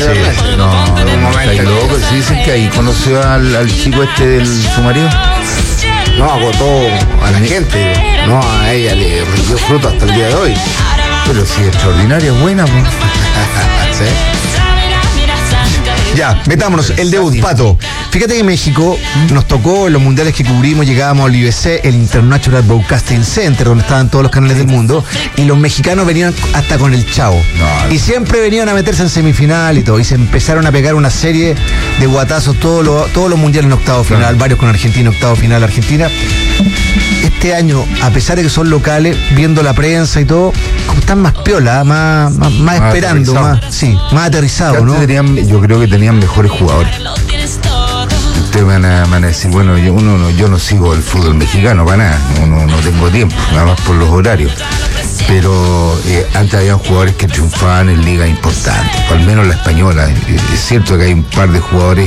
anteriormente. No, En un momento. está loco. Sí, dicen que ahí conoció al chico su marido. No, agotó a la gente, digo. No, a ella le rindió fruto hasta el día de hoy. Pero sí, extraordinaria, buena, pues. ¿Sí? Ya, metámonos, el debut, Pato. Fíjate que México nos tocó en los mundiales que cubrimos, llegábamos al IBC, el International Broadcasting Center, donde estaban todos los canales del mundo, y los mexicanos venían hasta con el Chavo. No. Y siempre venían a meterse en semifinal y todo, y se empezaron a pegar una serie de guatazos todos los mundiales en octavo final, Claro. varios con Argentina, octavo final Argentina. Este año, a pesar de que son locales, viendo la prensa y todo, como están más piola, más esperando, aterrizado. más aterrizado, ¿no? Yo creo que tenían mejores jugadores. Ustedes van a decir, bueno, yo no sigo el fútbol mexicano para nada, no tengo tiempo, nada más por los horarios. Pero antes había jugadores que triunfaban en ligas importantes, al menos la española. Es cierto que hay un par de jugadores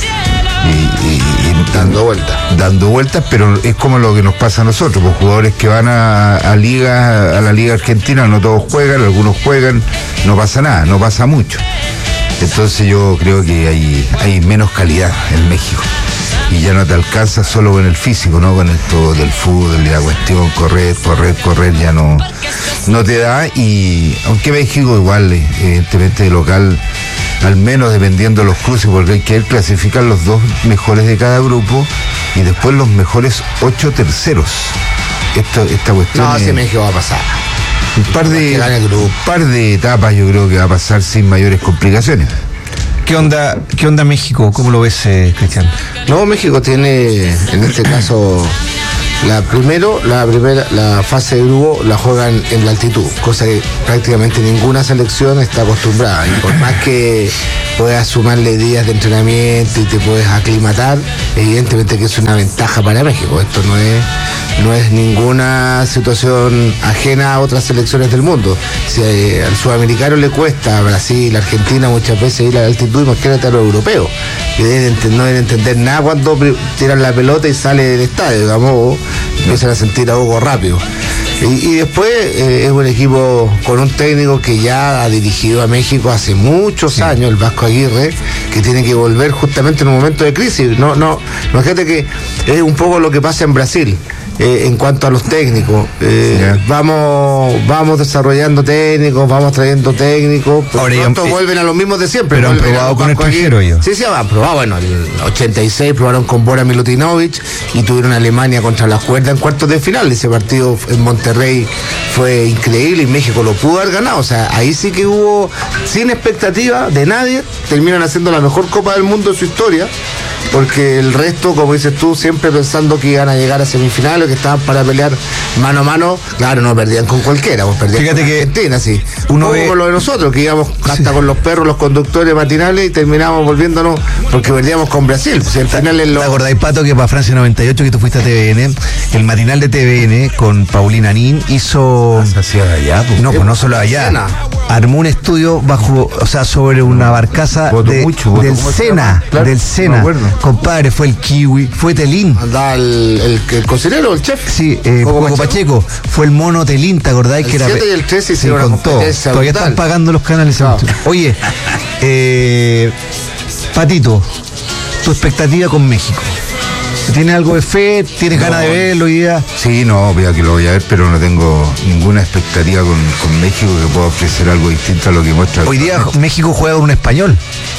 y dando vueltas, pero es como lo que nos pasa a nosotros, pues jugadores que van a la liga argentina, no todos juegan, algunos juegan, no pasa nada, no pasa mucho. Entonces yo creo que hay menos calidad en México y ya no te alcanza solo con el físico, ¿no? Con esto del fútbol y la cuestión, correr, ya no te da. Y aunque México igual, evidentemente de local, al menos dependiendo de los cruces, porque hay que clasificar los 2 mejores de cada grupo y después los mejores 8 terceros. Esta cuestión No, es, si México va a pasar. un par de etapas yo creo que va a pasar sin mayores complicaciones. ¿Qué onda México? ¿Cómo lo ves, Cristian? No, México tiene, en este caso, la fase de grupo la juegan en la altitud, cosa que prácticamente ninguna selección está acostumbrada. Y por más que puedas sumarle días de entrenamiento y te puedes aclimatar, evidentemente que es una ventaja para México. Esto no es ninguna situación ajena a otras selecciones del mundo. Si al sudamericano le cuesta, a Brasil, Argentina muchas veces ir a la altitud, imagínate a los europeos, que no deben entender nada cuando tiran la pelota y sale del estadio, digamos, o empiezan a sentir ahogo rápido. Y después es un equipo con un técnico que ya ha dirigido a México hace muchos años, el Vasco Aguirre, que tiene que volver justamente en un momento de crisis. Imagínate que es un poco lo que pasa en Brasil. En cuanto a los técnicos, vamos desarrollando técnicos, vamos trayendo técnicos, Ahora, pronto vuelven a los mismos de siempre. Pero han vuelven probado a con Vasco extranjeros Aguirre. ellos. Sí, han probado. Bueno, en el 86 probaron con Bora Milutinovic y tuvieron a Alemania contra la cuerda en cuartos de final. Ese partido en Monterrey fue increíble y México lo pudo haber ganado. O sea, ahí sí que hubo, sin expectativa de nadie, terminan haciendo la mejor Copa del Mundo de su historia. Porque el resto, como dices tú, siempre pensando que iban a llegar a semifinales, que estaban para pelear mano a mano, claro, no perdían con cualquiera, pues perdían Fíjate con que Argentina, sí. uno Como ve lo de nosotros, que íbamos hasta con los perros, los conductores matinales y terminábamos volviéndonos porque perdíamos con Brasil. Si al final es lo... ¿Te acordáis, Pato, que para Francia 98, que tú fuiste a TVN, el matinal de TVN con Paulina Nin hizo... Se hacía de allá, pues. No, pues no solo allá. Sena. Armó un estudio sobre una barcaza Votó del ¿cómo se Sena, llama? Claro, del me Sena. acuerdo. Compadre, fue el Kiwi, fue Telín. Andaba el cocinero, el chef. Sí, Coco Coco Pacheco. Fue el mono Telín, ¿te acordáis? El que era 7 y el 13 sí, hicieron una con todo. competencia Todavía brutal. están pagando los canales. Claro. Oye, Patito, tu expectativa con México. ¿Tienes algo de fe? ¿Tienes ganas de verlo hoy día? Sí, no, vea que lo voy a ver, pero no tengo ninguna expectativa con México que pueda ofrecer algo distinto a lo que muestra. Hoy día México juega con un español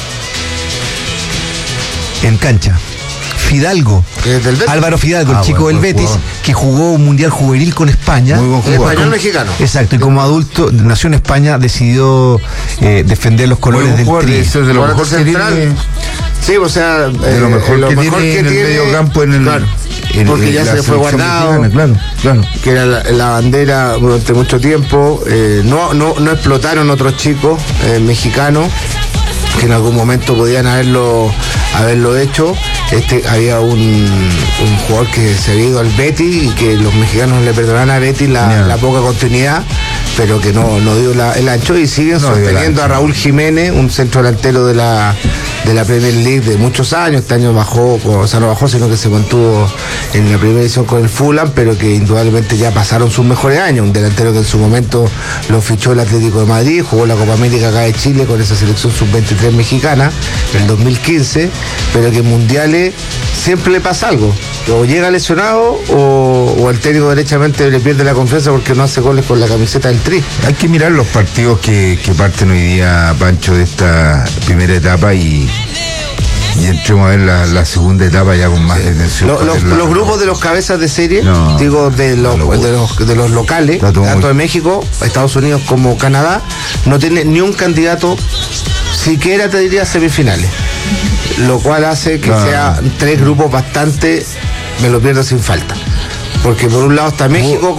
en cancha. Fidalgo, Que es del Betis. Álvaro Fidalgo, el chico buen del Betis, jugador. que jugó un mundial juvenil con España. Muy buen El jugador. español mexicano. Exacto, y como adulto, nació en España, decidió defender los colores Muy buen del jugador, Tri. eso es de lo Jugador mejor que central. tiene. Sí, o sea, De lo mejor que tiene en el medio campo claro, porque ya se le fue guardado, Claro. que era la bandera durante mucho tiempo. No explotaron otros chicos mexicanos que en algún momento podían haberlo hecho. Había un jugador que se había ido al Betis y que los mexicanos le perdonaron a Betis la poca continuidad, pero que no dio el ancho, y siguen No dio el sosteniendo ancho. a Raúl Jiménez, un centro delantero de de la Premier League de muchos años. Este año bajó, o sea, no bajó, sino que se mantuvo en la primera edición con el Fulham, pero que indudablemente ya pasaron sus mejores años. Un delantero que en su momento lo fichó el Atlético de Madrid, jugó la Copa América acá de Chile con esa selección sub-23 mexicana en 2015, pero que en mundiales siempre le pasa algo. O llega lesionado o el técnico derechamente le pierde la confianza porque no hace goles con la camiseta del Tri. Hay que mirar los partidos que parten hoy día, Pancho, de esta primera etapa y entremos a ver la segunda etapa ya con más detención. Los grupos de los cabezas de serie, digo, de los locales, tanto de México, Estados Unidos como Canadá, no tiene ni un candidato, siquiera te diría semifinales. Lo cual hace que sean 3 grupos bastante, me lo pierdo sin falta. Porque por un lado está México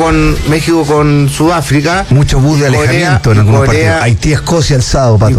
con Sudáfrica. Mucho bus de alejamiento en algunos partidos. Haití, Escocia, el sábado, Pato. Y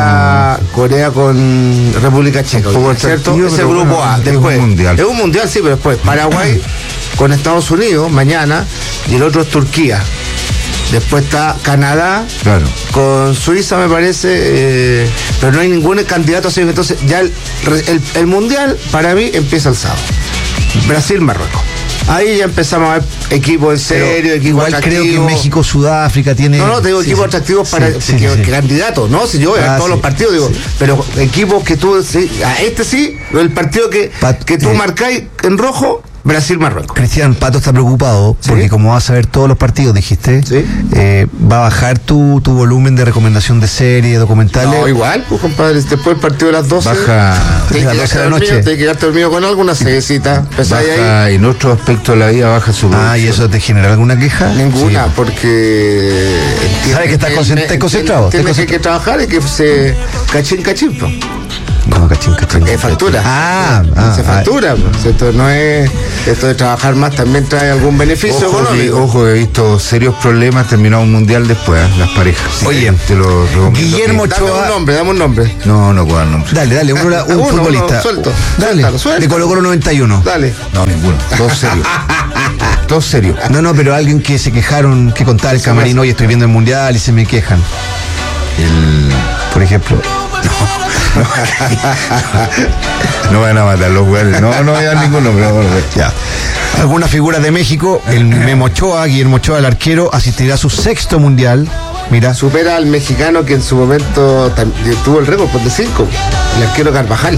Corea con República Checa, ¿cierto? Ese grupo A. Después, es un mundial, sí, pero después Paraguay con Estados Unidos mañana y el otro es Turquía. Después está Canadá, con Suiza me parece, pero no hay ningún candidato así. Entonces ya el mundial para mí empieza el sábado. Brasil-Marruecos. Ahí ya empezamos a ver equipos en serio, equipos igual atractivos. Creo que México, Sudáfrica tiene... No, te digo equipos atractivos para que candidatos, ¿no? Si yo voy a todos los partidos, digo, pero equipos que tú, a este sí, el partido que tú marcáis en rojo, Brasil-Marruecos. Cristian, Pato está preocupado porque como vas a ver todos los partidos, dijiste, va a bajar tu volumen de recomendación de series, documentales. No, igual, pues compadre, después del partido de las 12. Baja de las 12 de la noche. Te quedaste dormido con alguna seriecita. Baja, en otro aspecto de la vida baja su producción. ¿Y eso te genera alguna queja? Ninguna, porque... ¿Sabes que estás concentrado? Tienes que trabajar y que se cachín, pues. No, cachín. Es factura. Se factura. Pues. Esto no es. Esto de trabajar más también trae algún beneficio económico. Ojo, he visto serios problemas, terminado un mundial después, las parejas. Oye, te lo recomiendo. Guillermo Ochoa. Dame un nombre. No puedo dar nombre. Dale, un futbolista. Suelto. Dale. De Colo-Colo 91. Dale. No, ninguno. Todos serios. No, pero alguien que se quejaron, que contaba el camarín, hoy estoy viendo el mundial y se me quejan. Por ejemplo. No van a matar los güeyes. No voy a dar ningún nombre. Ya. Algunas figuras de México, el Memo Ochoa, Guillermo Ochoa, el arquero, asistirá a su 6º mundial. Mira. Supera al mexicano que en su momento tuvo el récord de 5, el arquero Carvajal.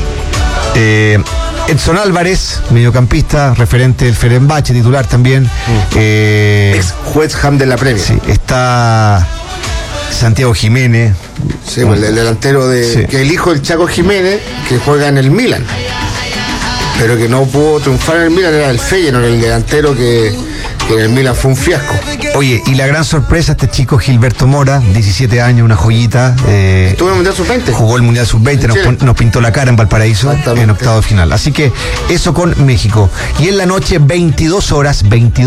Edson Álvarez, mediocampista, referente del Fenerbahce, titular también. Ex West Ham de la Premier. Sí, está Santiago Jiménez. Sí, pues el delantero que el hijo del Chaco Jiménez, que juega en el Milan, pero que no pudo triunfar en el Milan, era el Feyenoord, el delantero que en el Milan fue un fiasco. Oye, y la gran sorpresa, este chico Gilberto Mora, 17 años, una joyita. Estuvo en el Mundial Sub-20. Jugó el Mundial Sub-20, nos pintó la cara en Valparaíso en octavo de final. Así que eso con México. Y en la noche, 22 horas,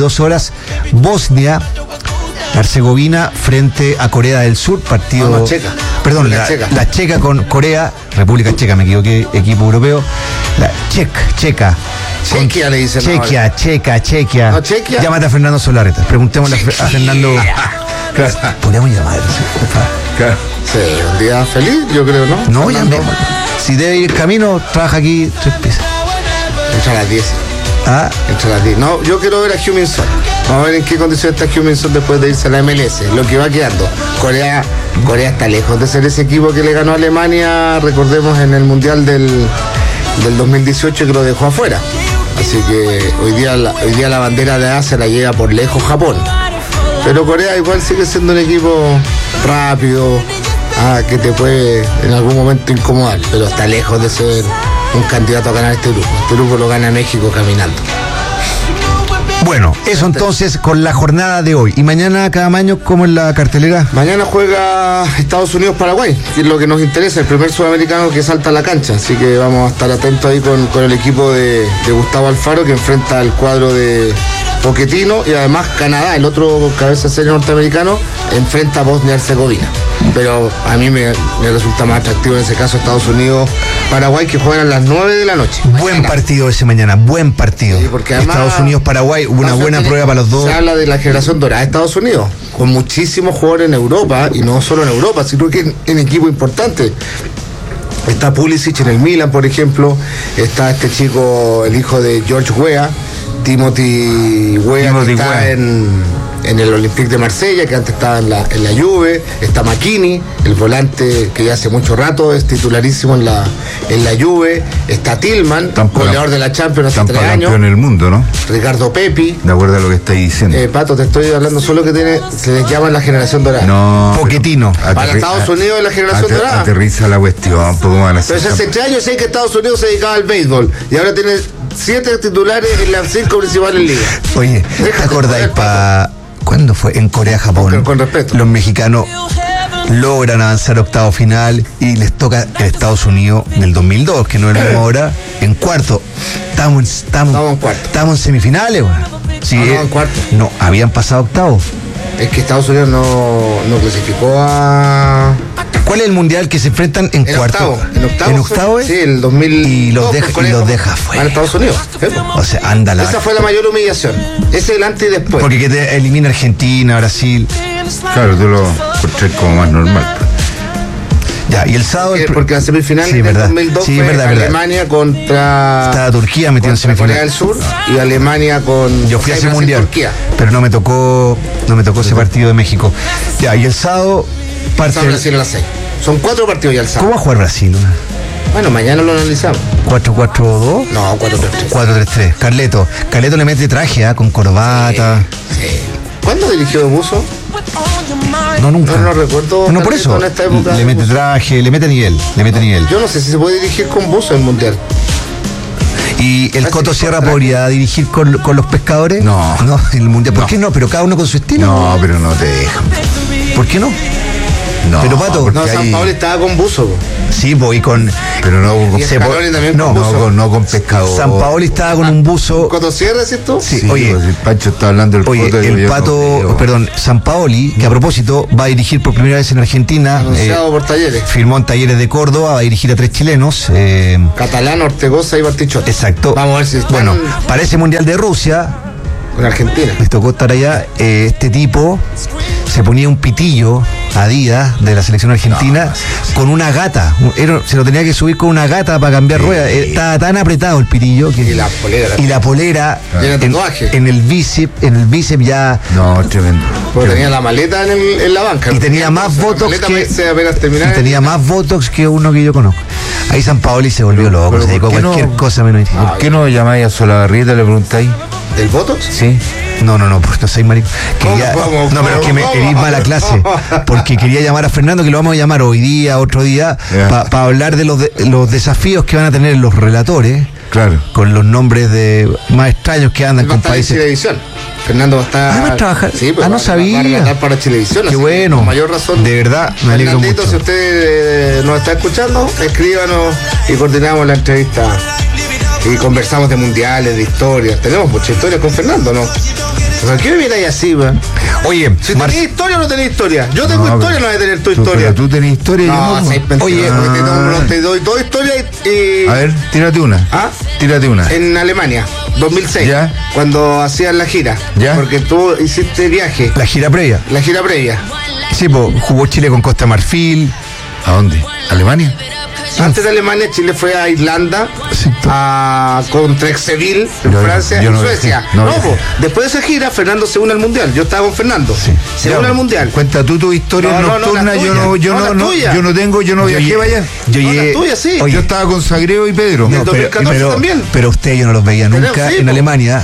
Bosnia Herzegovina frente a Corea del Sur, partido... Checa. Perdón, la Checa con Corea, República Checa, me equivoqué, equipo europeo. La Checa. Chequia le dicen. Chequia. No, Chequia. Llámate a Fernando Solareta. Preguntémosle a Fernando. Podríamos llamar. Claro. Sí, un día feliz, yo creo, ¿no? No, llamémoslo. Si debe ir camino, trabaja aquí 3 piezas. Entra a las 10. Entre las 10. No, yo quiero ver a Heung-min-Son. Vamos a ver en qué condición está Heung-min-Son después de irse a la MLS. Lo que va quedando. Corea está lejos de ser ese equipo que le ganó a Alemania, recordemos, en el Mundial del 2018, que lo dejó afuera. Así que hoy día la bandera de A se la llega por lejos Japón. Pero Corea igual sigue siendo un equipo rápido, que te puede en algún momento incomodar, pero está lejos de ser un candidato a ganar este grupo. Este grupo lo gana México caminando. Bueno, eso entonces con la jornada de hoy. ¿Y mañana, cada año, cómo es la cartelera? Mañana juega Estados Unidos-Paraguay, que es lo que nos interesa, el primer sudamericano que salta a la cancha. Así que vamos a estar atentos ahí con el equipo de Gustavo Alfaro, que enfrenta al cuadro de Pochettino, y además Canadá, el otro cabeza de serie norteamericano, enfrenta a Bosnia-Herzegovina. Pero a mí me resulta más atractivo en ese caso Estados Unidos-Paraguay, que juegan a las 9 de la noche. Buen partido ese mañana, buen partido. Sí, porque además Estados Unidos-Paraguay, una buena prueba para los dos. Se habla de la generación dorada de Estados Unidos, con muchísimos jugadores en Europa, y no solo en Europa, sino que en equipos importantes. Está Pulisic en el Milan, por ejemplo. Está este chico, el hijo de George Weah, Timothy Weah, que está en el Olympique de Marsella, que antes estaba en la Juve. Está McKinney, el volante que ya hace mucho rato es titularísimo en la Juve. Está Tillman, goleador de la Champions hace 3 años. En el mundo, ¿no? Ricardo Pepi. De acuerdo a lo que estáis diciendo. Pato, te estoy hablando solo que se les llama la generación dorada. No. Pochettino. Para Estados Unidos es la generación dorada. Aterriza la cuestión. Pero hace 3 años sé que Estados Unidos se dedicaba al béisbol y ahora tiene 7 titulares en las 5 principales ligas. Oye, ¿te acordáis cuándo fue? En Corea-Japón. Con respeto. Los mexicanos logran avanzar a octavo final y les toca el Estados Unidos del 2002, que no es lo mismo ahora, en cuarto. Estamos en cuarto. Estamos en semifinales, güey. Sí, en cuarto. No, habían pasado octavos. Es que Estados Unidos no clasificó a... ¿Cuál es el mundial que se enfrentan en cuarto? ¿En octavo? Sí, el 2000. Y los deja fuera. A Estados Unidos. O sea, ándala. Esa fue la mayor humillación. Ese el antes y después. Porque que te elimina Argentina, Brasil. Claro, tú lo encontrás como más normal. Ya, y el sábado... Porque la semifinal del 2002 fue Alemania contra... Estaba Turquía metido en semifinal. Corea del Sur y Alemania con... Yo fui a ese mundial, Turquía. Pero no me tocó ese partido de México. Ya, y el sábado... Brasil a las 6. Son 4 partidos ya el sábado. ¿Cómo va a jugar Brasil? Bueno, mañana lo analizamos. ¿4-4-2? No, 4-3-3. 4-3-3. Carleto le mete traje, con corbata. Sí. ¿Cuándo dirigió de buzo? No, nunca. No recuerdo. No, por eso. En esta época le mete traje, le mete nivel. Yo no sé si se puede dirigir con buzo en el mundial. ¿Y el Coto Sierra podría dirigir con los pescadores? No. No, en el mundial. ¿Por qué no? Pero cada uno con su estilo. No, pero no te dejan. ¿Por qué no? No, pero Pato, no, San Paolo estaba con buzo. Sí, voy con. Pero no con también con buzo. No con pescador. San Paolo estaba con un buzo. ¿Coto Sierra, es esto? Sí, oye. Pues el Pancho está hablando del Pato. El Pato, perdón, San Paoli, que a propósito va a dirigir por primera vez en Argentina. Anunciado por Talleres. Firmó en Talleres de Córdoba, va a dirigir a 3 chilenos. Catalán, Ortegoza y Bartichotto. Exacto. Vamos a ver si están... Bueno, para ese Mundial de Rusia. Con Argentina. Les tocó estar allá. Este tipo se ponía un pitillo a Díaz de la selección argentina con una gata. Se lo tenía que subir con una gata para cambiar ruedas. Estaba tan apretado el pitillo que. Y la polera. En el bíceps ya. No, tremendo. Porque tenía la maleta en la banca. Y tenía más botox más botox que uno que yo conozco. Ahí San Paoli se volvió loco, se dedicó a cualquier cosa menos. ¿Por qué no llamáis a Solabarrieta y le preguntáis? ¿Del Botox? Sí. No, pues no soy marico. No, pero es que me quería mala clase. Porque quería llamar a Fernando, que lo vamos a llamar hoy día, otro día, para hablar de los desafíos que van a tener los relatores. Claro. Con los nombres más extraños que andan con países. Chilevisión. Fernando va a estar. Va a trabajar. Sí, pues no sabía. Va a trabajar para Chilevisión. Qué bueno. Con mayor razón. De verdad, me alegro mucho. Si usted nos está escuchando, escríbanos y coordinamos la entrevista. Y conversamos de mundiales, de historias. Tenemos muchas historias con Fernando, ¿no? ¿Por qué me miráis así, weón? Oye, si tenés historia o no tenés historia. Yo tengo historia, no voy a tener tu historia. Pero tú tenés historia. No, oye, te doy toda historia y... A ver, tírate una. Tírate una. En Alemania, 2006. ¿Ya? Cuando hacían la gira. ¿Ya? Porque tú hiciste viaje. La gira previa. Sí, pues jugó Chile con Costa Marfil. ¿A dónde? ¿Alemania? Antes de Alemania, Chile fue a Irlanda, con Trexeville, en Francia, en Suecia. Después de esa gira, Fernando se une al mundial. Yo estaba con Fernando. Se une al mundial. Cuenta tú tu historia nocturna. Yo no viajé para allá. La tuya, sí. Oye, yo estaba con Sagreo y Pedro. En el 2014 también. Pero usted yo no los veía nunca en Alemania.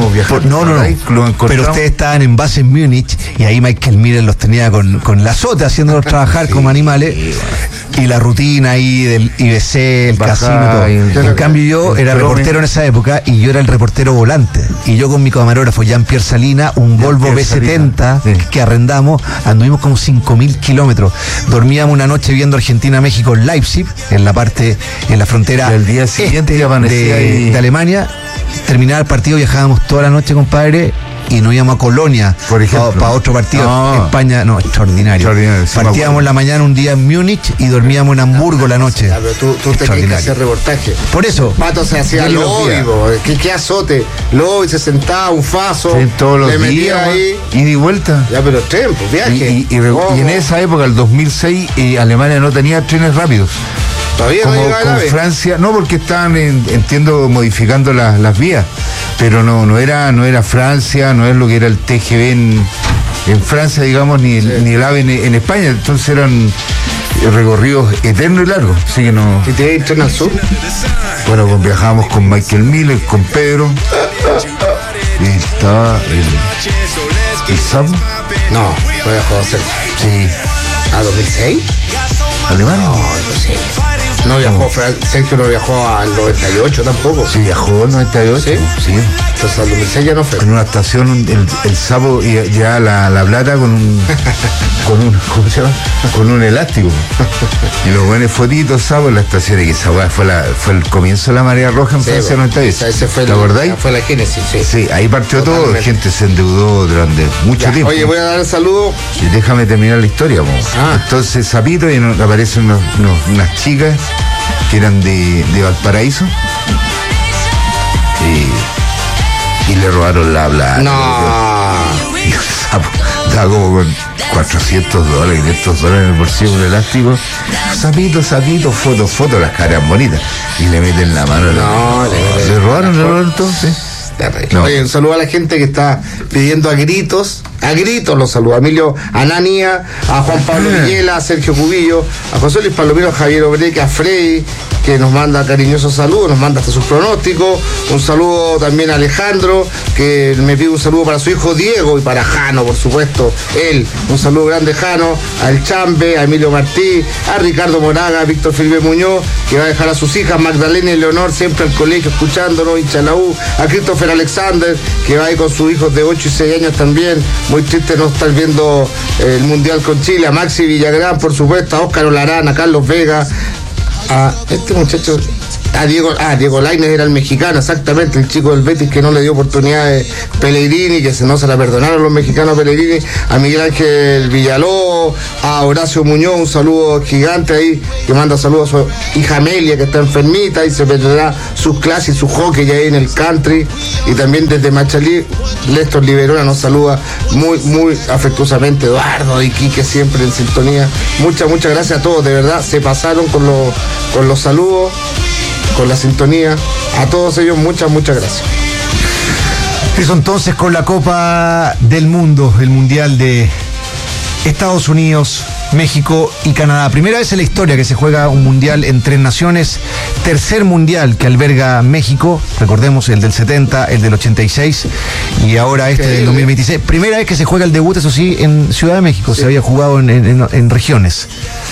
Pero ustedes estaban en base en Múnich y ahí Michael Miller los tenía con la sota haciéndolos trabajar como animales. Y la rutina ahí del IBC, el casino, todo. En cambio yo era reportero en esa época y yo era el reportero volante. Y yo con mi camarógrafo Jean-Pierre Salina, un Volvo B70 que arrendamos, anduvimos como 5.000 kilómetros. Dormíamos una noche viendo Argentina-México en Leipzig, en la frontera el día siguiente de Alemania. Terminaba el partido, viajábamos toda la noche, compadre, y nos íbamos a Colonia para otro partido. España, extraordinario. Partíamos en la mañana un día en Múnich y dormíamos en Hamburgo la noche. Pero tú tenías que hacer reportaje. Por eso. Pato se hacía lobby, ¿qué azote? Lobby, se sentaba, un faso. Todos los días ahí. Y de vuelta. Ya, pero tren, pues viaje. Y en esa época, el 2006, Alemania no tenía trenes rápidos. Todavía como no llega el con AVE. Francia, no, porque estaban, entiendo, modificando las vías, pero no era Francia, no es lo que era el TGV en Francia, digamos, ni el AVE en España, entonces eran recorridos eternos y largos, así que no. ¿Y te irte al sur? Bueno, pues viajábamos con Michael Miller, con Pedro, y estaba el Sapo. No viajó a hacer. Sí. ¿A 2006? ¿Alemán? No sé. No viajó, Sergio no viajó al 98 tampoco. Sí, viajó en 98. ¿Sí? Sí. Entonces al 2006 ya no fue. En una estación el Sapo ya la plata con un ¿cómo se llama? Con un elástico. Y los buenos fotitos Sapo en la estación, y esa weá fue el comienzo de la marea roja en Francia 98. Ese fue ¿Te acordáis? Fue la génesis, sí. Sí, ahí partió todo, la gente se endeudó durante mucho tiempo. Oye, voy a dar el saludo. Y déjame terminar la historia, po. Ah. Entonces Sapito, y aparecen unas chicas que eran de Valparaíso y le robaron la plata. No. Y el Sapo estaba como con $400, $500 en el bolsillo, un elástico. Sapito, foto, las caras bonitas. Y le meten la mano. Le robaron todo, sí. No. Oye, un saludo a la gente que está pidiendo a gritos los saludos. A Emilio Anania, a Juan Pablo Villela, a Sergio Cubillo, a José Luis Palomino, a Javier Obreque, a Freddy, que nos manda cariñosos saludos, nos manda hasta sus pronósticos. Un saludo también a Alejandro, que me pide un saludo para su hijo Diego y para Jano, por supuesto, él. Un saludo grande, Jano, a El Chambe, a Emilio Martí, a Ricardo Moraga, a Víctor Felipe Muñoz, que va a dejar a sus hijas Magdalena y Leonor siempre al colegio escuchándonos, hincha la U, a Christopher Alexander, que va ahí con sus hijos de 8 y 6 años también, muy triste no estar viendo el Mundial con Chile, a Maxi Villagrán, por supuesto, a Óscar Olarán, a Carlos Vega, a este muchacho, a Diego Lainez, era el mexicano, exactamente, el chico del Betis que no le dio oportunidad a Pellegrini, que no se la perdonaron los mexicanos a Pellegrini, a Miguel Ángel Villaló, a Horacio Muñoz, un saludo gigante ahí, que manda saludos a su hija Amelia, que está enfermita y se perderá sus clases y su hockey ahí en el country. Y también desde Machalí, Léstor Liberona nos saluda muy afectuosamente, Eduardo y Quique siempre en sintonía. Muchas gracias a todos, de verdad, se pasaron con los saludos, con la sintonía. A todos ellos, muchas gracias. Eso entonces con la Copa del Mundo, el Mundial de Estados Unidos, México y Canadá. Primera vez en la historia que se juega un mundial en 3 naciones. Tercer mundial que alberga México. Recordemos el del 70, el del 86 y ahora del 2026. Primera vez que se juega el debut, eso sí, en Ciudad de México. Sí. Se había jugado en regiones.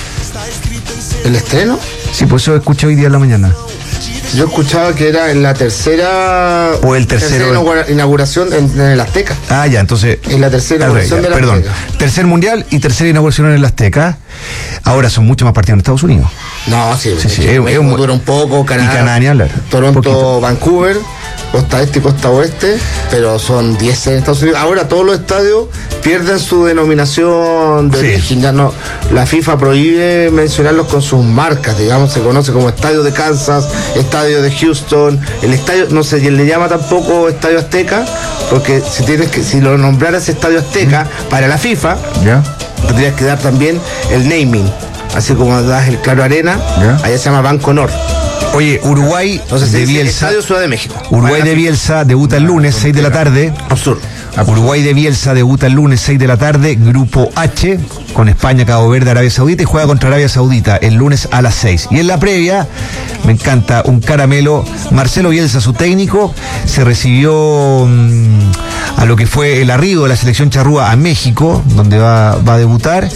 ¿El estreno? Sí, por eso escuché hoy día en la mañana. Yo escuchaba que era en la tercera o el tercero inauguración en el Azteca. Ah, ya, entonces en la tercera inauguración del Azteca. Perdón, tercer mundial y tercera inauguración en el Azteca. Ahora son mucho más partidos en Estados Unidos. No, sí. Dura un poco, Canadá, y Canadá ni hablar. Toronto, Vancouver, costa este y costa oeste, pero son 10 en Estados Unidos. Ahora todos los estadios pierden su denominación de origen. Ya no, la FIFA prohíbe mencionarlos con sus marcas, digamos, se conoce como Estadio de Kansas, Estadio de Houston, el estadio, no sé, le llama tampoco Estadio Azteca, porque si lo nombraras Estadio Azteca para la FIFA, ¿ya? Tendrías que dar también el naming, así como das el Claro Arena, ¿ya? Allá se llama Banco Nord. Oye, Uruguay de Bielsa. Estadio Ciudad de México. Uruguay de Bielsa debuta el lunes, 6 de la tarde. Absurdo. Uruguay de Bielsa debuta el lunes 6 de la tarde, Grupo H, con España, Cabo Verde, Arabia Saudita, y juega contra Arabia Saudita el lunes a las 6. Y en la previa, me encanta, un caramelo, Marcelo Bielsa, su técnico, se recibió a lo que fue el arribo de la selección charrúa a México, donde va a debutar,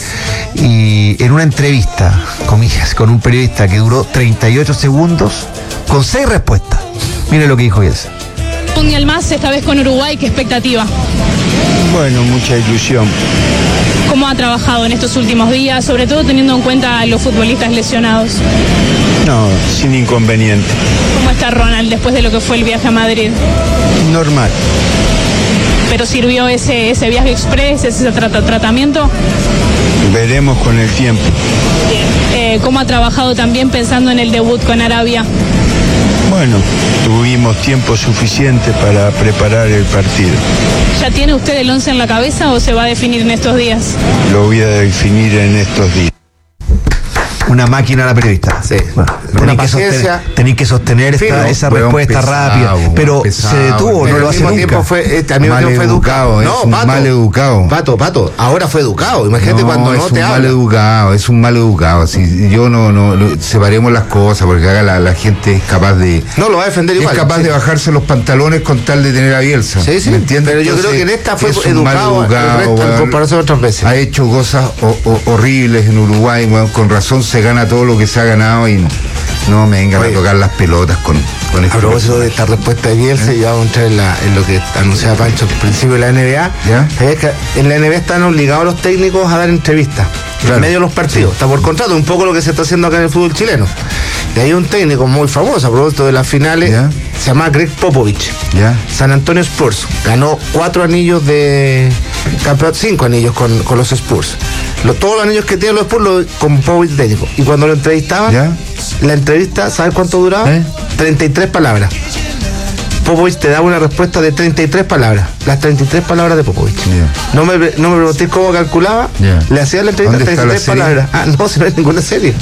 y en una entrevista, comillas, con un periodista que duró 38 segundos, con 6 respuestas. Mire lo que dijo Bielsa. Mundial más, esta vez con Uruguay, ¿qué expectativa? Bueno, mucha ilusión. ¿Cómo ha trabajado en estos últimos días, sobre todo teniendo en cuenta a los futbolistas lesionados? No, sin inconveniente. ¿Cómo está Ronald después de lo que fue el viaje a Madrid? Normal. ¿Pero sirvió ese viaje express, ese tratamiento? Veremos con el tiempo. Bien. ¿Cómo ha trabajado también pensando en el debut con Arabia? Bueno, tuvimos tiempo suficiente para preparar el partido. ¿Ya tiene usted el 11 en la cabeza o se va a definir en estos días? Lo voy a definir en estos días. Una máquina la periodista. Sí. Bueno, una paciencia. Tenéis que sostener esa respuesta rápida. Pero se detuvo, no lo hace nunca. Tiempo fue educado. No, mal educado. Pato, ahora fue educado. Imagínate cuando no te habla. Es un mal educado. Si yo no separemos las cosas, porque haga la gente es capaz de. No, lo va a defender igual. Es capaz de bajarse los pantalones con tal de tener a Bielsa. Sí, ¿me entiendes? Pero yo creo que en esta fue educado en comparación a otras veces. Ha hecho cosas horribles en Uruguay, bueno, con razón se gana todo lo que se ha ganado y no me vengan a tocar las pelotas con a propósito de esta respuesta de Bielsa, ya vamos a entrar en lo que anunciaba Pancho al principio de la NBA. ¿Ya? En la NBA están obligados los técnicos a dar entrevistas en medio de los partidos. Está por contrato, un poco lo que se está haciendo acá en el fútbol chileno. Y hay un técnico muy famoso a propósito de las finales, se llama Greg Popovich. San Antonio Spurs. Ganó 4 anillos de campeonato, 5 anillos con los Spurs. Todos los anillos que tienen los Spurs con Popovich técnico. Y cuando lo entrevistaban, la entrevista, ¿sabes cuánto duraba? 33 palabras. Popovich te daba una respuesta de 33 palabras. Las 33 palabras de Popovich. No me preguntéis cómo calculaba. Le hacía la entrevista 33 palabras. No, si no hay ninguna serie.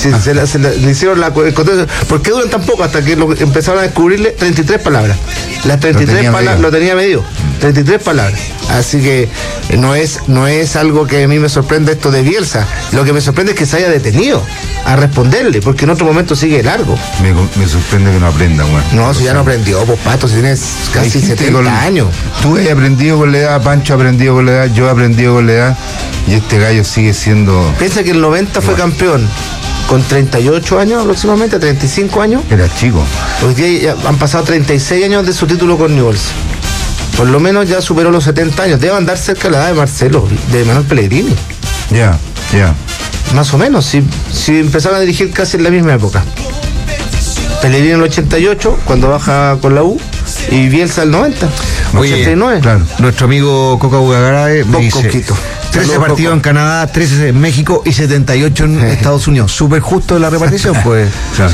Le hicieron ¿por qué duran tan poco? Hasta que empezaron a descubrirle 33 palabras. Las 33 palabras lo tenía medido. 33 palabras. Así que no es algo que a mí me sorprende esto de Bielsa. Lo que me sorprende es que se haya detenido a responderle, porque en otro momento sigue largo. Me sorprende que no aprenda, güey. No, si ya no aprendió, pues Pato, si tienes casi 70 años. Tú has aprendido con la edad, Pancho ha aprendido con la edad, yo he aprendido con la edad, y este gallo sigue siendo... Piensa que el 90 fue campeón con 38 años aproximadamente, 35 años. Era chico. Hoy día ya han pasado 36 años de su título con Newell's. Por lo menos ya superó los 70 años. Debe andar cerca de la edad de Marcelo, de Manuel Pellegrini. Ya. Más o menos, si empezaron a dirigir casi en la misma época. Pellegrini en el 88, cuando baja con la U, y Bielsa el 90, 89. Claro. Nuestro amigo Coca Ugagarae me dice... Coquito. 13 partidos en Canadá, 13 en México y 78 en Estados Unidos. Súper justo la repartición, pues. Claro.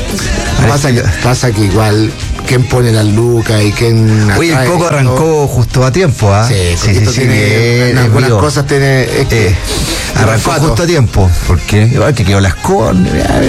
Sí, pasa que igual, ¿quién pone las lucas y quién... Oye, el Coco arrancó justo a tiempo, ¿ah? Sí, tiene algunas cosas tiene... arrancó justo a tiempo. ¿Por qué? Igual que quedó las con...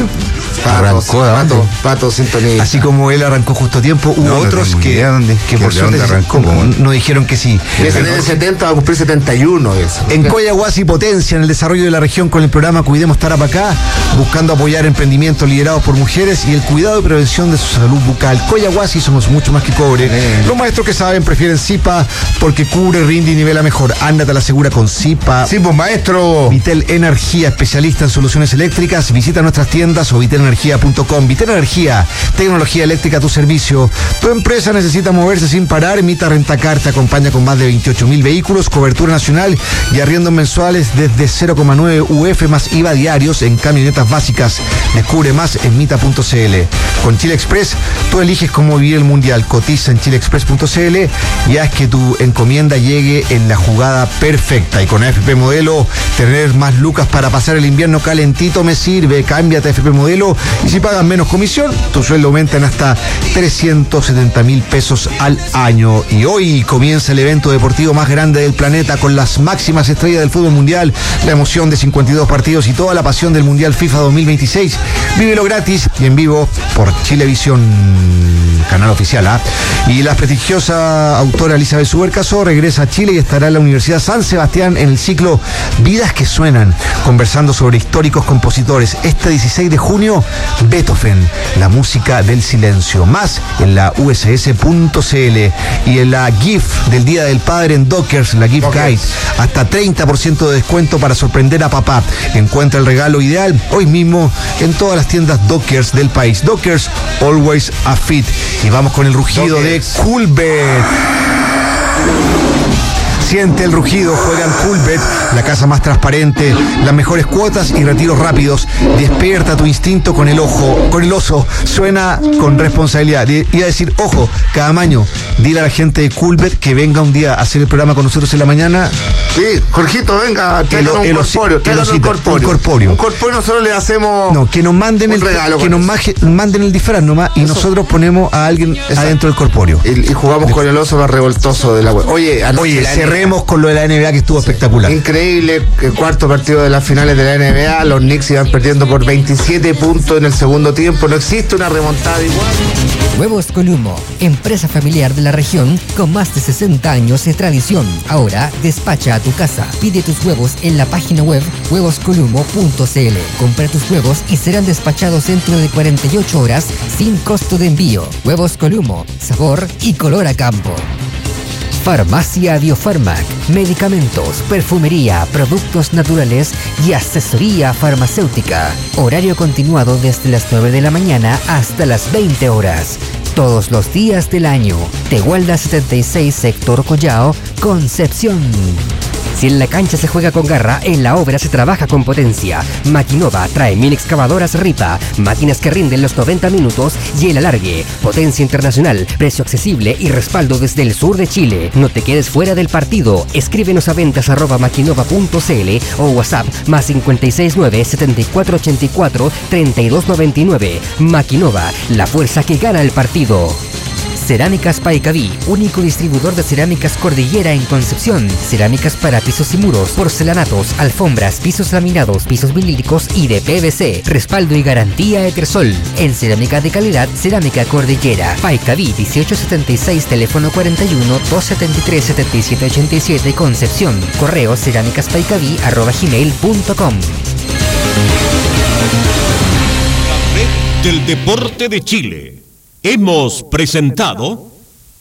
Pato, sintonía. Así como él arrancó justo a tiempo, hubo otros que por suerte arrancó, no dijeron que sí. Desde el 70 va a cumplir 71 eso. En Coyahuasi potencia en el desarrollo de la región con el programa Cuidemos Tarapacá, buscando apoyar emprendimientos liderados por mujeres y el cuidado y prevención de su salud bucal. Coyahuasi somos mucho más que cobre. Los maestros que saben prefieren Zipa porque cubre, rinde y nivela mejor. Ándate a la segura con Zipa. Sí, pues maestro. Vitel Energía, especialista en soluciones eléctricas. Visita nuestras tiendas o vitelenergia.com. Vitel Energía, tecnología eléctrica a tu servicio. Tu empresa necesita moverse sin parar. Mita Rentacar te acompaña con más de 28.000 vehículos, cobertura nacional y arriendos mensuales desde 0,9 UF más IVA diarios en camionetas básicas. Descubre más en mita.cl. Con Chile Express, tú eliges cómo vivir el mundial. Cotiza en chileexpress.cl y haz que tu encomienda llegue en la jugada perfecta. Y con AFP Modelo, tener más lucas para pasar el invierno calentito me sirve. Cámbiate a AFP Modelo y si pagas menos comisión, tu sueldo aumenta en hasta 370.000 pesos al año. Y hoy comienza el evento deportivo más grande del planeta con las máximas estrellas del fútbol mundial, la emoción de 52 partidos y toda la pasión del Mundial FIFA 2026. Vívelo gratis y en vivo por Chilevisión, canal oficial. Y la prestigiosa autora Elizabeth Subercaso regresa a Chile y estará en la Universidad San Sebastián en el ciclo Vidas que Suenan, conversando sobre históricos compositores. Este 16 de junio, Beethoven, la música del silencio. Más en la uss.cl y en la GIF del Día del Padre en Dockers, la GIF Guide. Hasta 30% de descuento para sorprender a papá. Encuentra el regalo ideal hoy mismo en todas las tiendas Dockers del país. Dockers, always a fit. Y vamos con el rugido de Coolbet. Siente el rugido, juega en Coolbet, la casa más transparente, las mejores cuotas y retiros rápidos. Despierta tu instinto con el oso. Suena con responsabilidad. Iba a decir, ojo, cada año, dile a la gente de Coolbet que venga un día a hacer el programa con nosotros en la mañana. Sí, Jorgito, venga, tráiganos un corpóreo. Un corpóreo nosotros le hacemos. No, que nos manden el regalo. Que nos manden el disfraz nomás y nosotros ponemos a alguien adentro del corpóreo. Y jugamos con el oso más revoltoso de la web. Oye, cerré cerremos con lo de la NBA, que estuvo espectacular. Increíble, el cuarto partido de las finales de la NBA, los Knicks iban perdiendo por 27 puntos en el segundo tiempo, no existe una remontada igual. Huevos Columo, empresa familiar de la región con más de 60 años de tradición. Ahora despacha a tu casa. Pide tus huevos en la página web huevoscolumo.cl. Compra tus huevos y serán despachados dentro de 48 horas sin costo de envío. Huevos Columo, sabor y color a campo. Farmacia Biofarmac, medicamentos, perfumería, productos naturales y asesoría farmacéutica. Horario continuado desde las 9 de la mañana hasta las 20 horas. Todos los días del año. Tehualda 76, sector Collao, Concepción. Si en la cancha se juega con garra, en la obra se trabaja con potencia. Maquinova trae 1000 excavadoras Ripa, máquinas que rinden los 90 minutos y el alargue. Potencia internacional, precio accesible y respaldo desde el sur de Chile. No te quedes fuera del partido. Escríbenos a ventas@maquinova.cl o WhatsApp +569 7484 3299. Maquinova, la fuerza que gana el partido. Cerámicas Paicaví, único distribuidor de cerámicas Cordillera en Concepción. Cerámicas para pisos y muros, porcelanatos, alfombras, pisos laminados, pisos vinílicos y de PVC. Respaldo y garantía Etersol. En cerámica de calidad, Cerámica Cordillera. Paicaví 1876, teléfono 41 273 7787, Concepción. Correo cerámicaspaicaví@gmail.com. La red del deporte de Chile. Hemos presentado